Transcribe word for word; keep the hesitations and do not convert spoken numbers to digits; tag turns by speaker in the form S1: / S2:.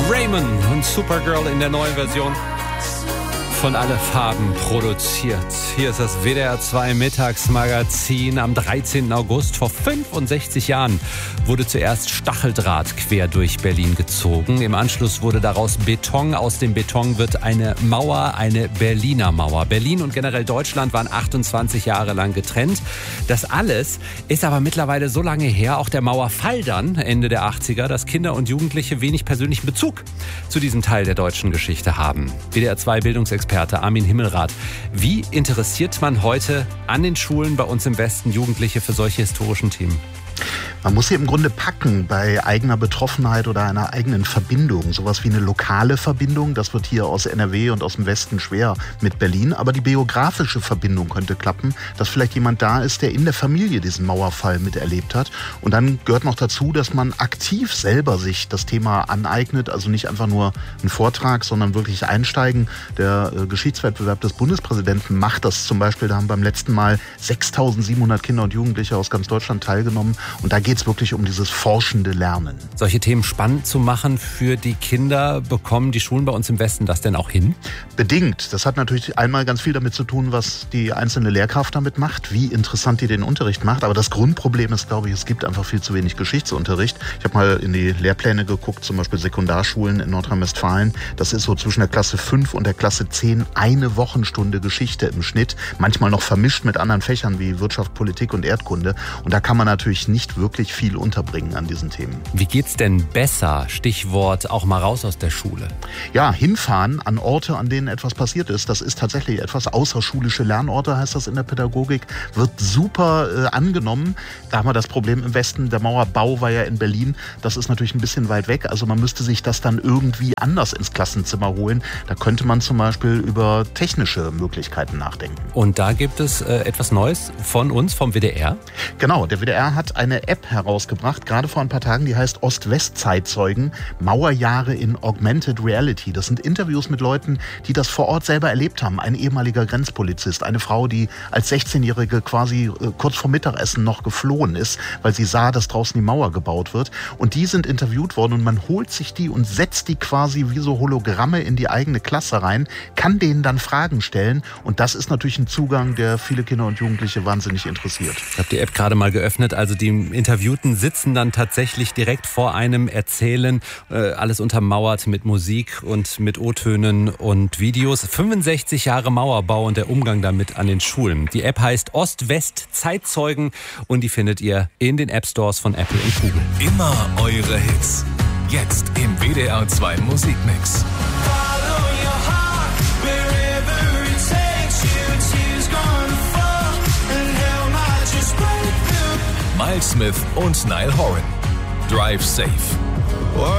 S1: Raymond und Supergirl in der neuen Version von Alle Farben produziert. Hier ist das W D R zwei Mittagsmagazin. Am dreizehnten August vor fünfundsechzig Jahren wurde zuerst Stacheldraht quer durch Berlin gezogen. Im Anschluss wurde daraus Beton. Aus dem Beton wird eine Mauer, eine Berliner Mauer. Berlin und generell Deutschland waren achtundzwanzig Jahre lang getrennt. Das alles ist aber mittlerweile so lange her, auch der Mauerfall dann, Ende der achtziger, dass Kinder und Jugendliche wenig persönlichen Bezug zu diesem Teil der deutschen Geschichte haben. W D R zwei Bildungsexperte Armin Himmelrath. Wie interessiert man heute an den Schulen bei uns im Westen Jugendliche für solche historischen Themen?
S2: Man muss sie im Grunde packen bei eigener Betroffenheit oder einer eigenen Verbindung. Sowas wie eine lokale Verbindung, das wird hier aus N R W und aus dem Westen schwer mit Berlin. Aber die biografische Verbindung könnte klappen, dass vielleicht jemand da ist, der in der Familie diesen Mauerfall miterlebt hat. Und dann gehört noch dazu, dass man aktiv selber sich das Thema aneignet. Also nicht einfach nur ein Vortrag, sondern wirklich einsteigen. Der äh, Geschichtswettbewerb des Bundespräsidenten macht das zum Beispiel. Da haben beim letzten Mal sechstausendsiebenhundert Kinder und Jugendliche aus ganz Deutschland teilgenommen. Und da geht es wirklich um dieses forschende Lernen.
S1: Solche Themen spannend zu machen für die Kinder, bekommen die Schulen bei uns im Westen das denn auch hin?
S2: Bedingt. Das hat natürlich einmal ganz viel damit zu tun, was die einzelne Lehrkraft damit macht, wie interessant die den Unterricht macht. Aber das Grundproblem ist, glaube ich, es gibt einfach viel zu wenig Geschichtsunterricht. Ich habe mal in die Lehrpläne geguckt, zum Beispiel Sekundarschulen in Nordrhein-Westfalen. Das ist so zwischen der Klasse fünf und der Klasse zehn eine Wochenstunde Geschichte im Schnitt. Manchmal noch vermischt mit anderen Fächern wie Wirtschaft, Politik und Erdkunde. Und da kann man natürlich nicht wirklich viel unterbringen an diesen Themen.
S1: Wie geht's denn besser? Stichwort auch mal raus aus der Schule.
S2: Ja, hinfahren an Orte, an denen etwas passiert ist. Das ist tatsächlich etwas. Außerschulische Lernorte heißt das in der Pädagogik. Wird super äh, angenommen. Da haben wir das Problem im Westen. Der Mauerbau war ja in Berlin. Das ist natürlich ein bisschen weit weg. Also man müsste sich das dann irgendwie anders ins Klassenzimmer holen. Da könnte man zum Beispiel über technische Möglichkeiten nachdenken.
S1: Und da gibt es äh, etwas Neues von uns, vom W D R?
S2: Genau, der W D R hat eine App herausgebracht, gerade vor ein paar Tagen, die heißt Ost-West-Zeitzeugen, Mauerjahre in Augmented Reality. Das sind Interviews mit Leuten, die das vor Ort selber erlebt haben. Ein ehemaliger Grenzpolizist, eine Frau, die als sechzehnjährige quasi äh, kurz vor Mittagessen noch geflohen ist, weil sie sah, dass draußen die Mauer gebaut wird. Und die sind interviewt worden und man holt sich die und setzt die quasi wie so Hologramme in die eigene Klasse rein, kann denen dann Fragen stellen und das ist natürlich ein Zugang, der viele Kinder und Jugendliche wahnsinnig interessiert.
S1: Ich habe die App gerade mal geöffnet, also die Interviewten sitzen dann tatsächlich direkt vor einem, erzählen, äh, alles untermauert mit Musik und mit O-Tönen und Videos. fünfundsechzig Jahre Mauerbau und der Umgang damit an den Schulen. Die App heißt Ost-West-Zeitzeugen und die findet ihr in den App-Stores von Apple und Google.
S3: Immer eure Hits. Jetzt im W D R zwei Musikmix. Miles Smith und Niall Horan. Drive Safe.